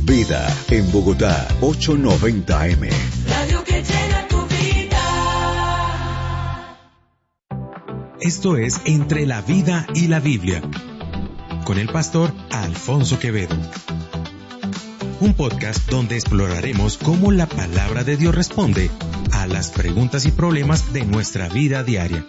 Vida en Bogotá, 890 AM. Radio que llena tu vida. Esto es Entre la Vida y la Biblia, con el pastor Alfonso Quevedo. Un podcast donde exploraremos cómo la palabra de Dios responde a las preguntas y problemas de nuestra vida diaria.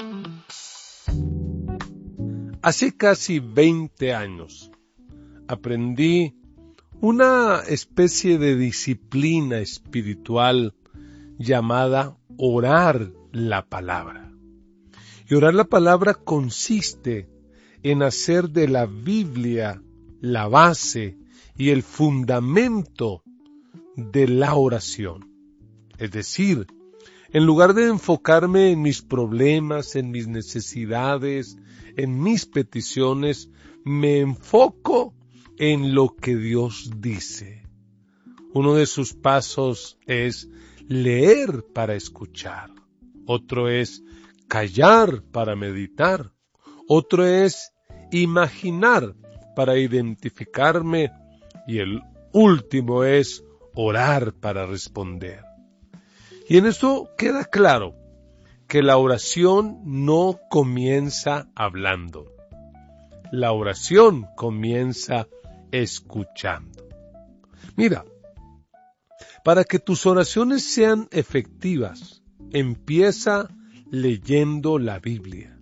Hace casi 20 años aprendí una especie de disciplina espiritual llamada orar la palabra. Y orar la palabra consiste en hacer de la Biblia la base y el fundamento de la oración. Es decir, en lugar de enfocarme en mis problemas, en mis necesidades, en mis peticiones, me enfoco en lo que Dios dice. Uno de sus pasos es leer para escuchar. Otro es callar para meditar. Otro es imaginar para identificarme. Y el último es orar para responder. Y en esto queda claro que la oración no comienza hablando. La oración comienza escuchando. Mira, para que tus oraciones sean efectivas, empieza leyendo la Biblia.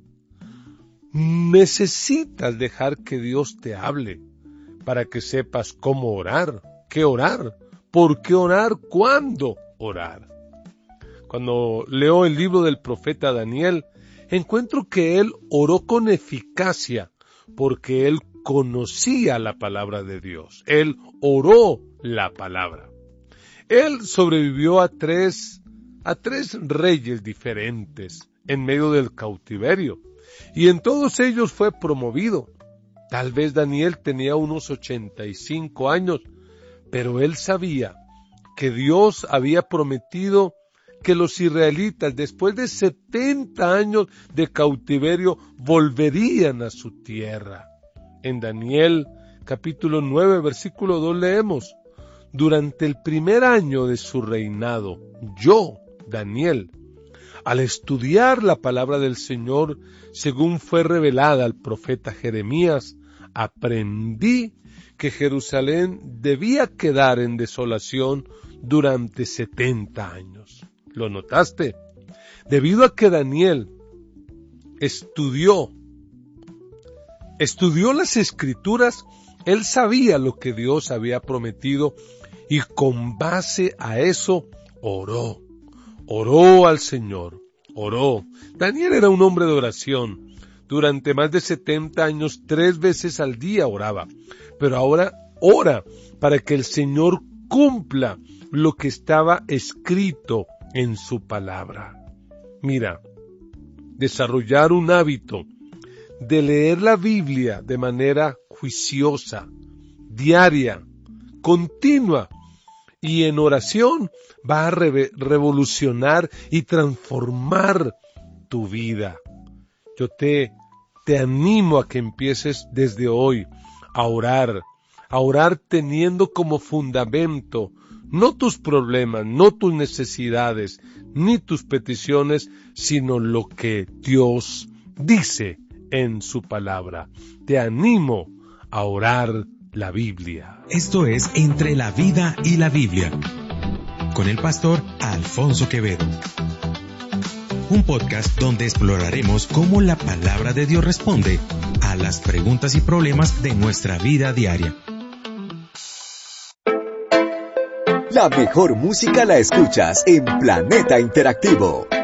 Necesitas dejar que Dios te hable para que sepas cómo orar, qué orar, por qué orar, cuándo orar. Cuando leo el libro del profeta Daniel, encuentro que él oró con eficacia porque él conocía la palabra de Dios. Él oró la palabra. Él sobrevivió a tres reyes diferentes en medio del cautiverio y en todos ellos fue promovido. Tal vez Daniel tenía unos 85 años, pero él sabía que Dios había prometido que los israelitas, después de 70 años de cautiverio, volverían a su tierra. En Daniel, capítulo 9, versículo 2, leemos: durante el primer año de su reinado, yo, Daniel, al estudiar la palabra del Señor, según fue revelada al profeta Jeremías, aprendí que Jerusalén debía quedar en desolación durante 70 años. ¿Lo notaste? Debido a que Daniel estudió las Escrituras, él sabía lo que Dios había prometido y con base a eso oró al Señor, oró. Daniel era un hombre de oración. Durante más de 70 años, 3 veces al día oraba, pero ahora ora para que el Señor cumpla lo que estaba escrito en su palabra. Mira, desarrollar un hábito de leer la Biblia de manera juiciosa, diaria, continua y en oración va a revolucionar y transformar tu vida. Yo te animo a que empieces desde hoy a orar teniendo como fundamento no tus problemas, no tus necesidades, ni tus peticiones, sino lo que Dios dice en su palabra. Te animo a orar la Biblia. Esto es Entre la Vida y la Biblia, con el pastor Alfonso Quevedo. Un podcast donde exploraremos cómo la palabra de Dios responde a las preguntas y problemas de nuestra vida diaria. La mejor música la escuchas en Planeta Interactivo.